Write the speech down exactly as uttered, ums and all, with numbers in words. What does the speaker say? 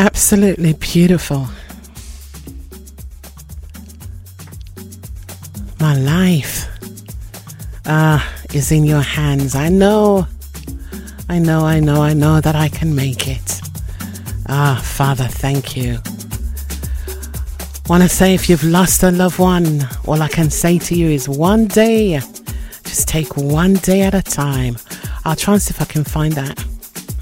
Absolutely beautiful. My life uh, is in your hands. I know, I know, I know, I know that I can make it. Ah, Father, thank you. Want to say, if you've lost a loved one, all I can say to you is one day. Just take one day at a time. I'll try and see if I can find that.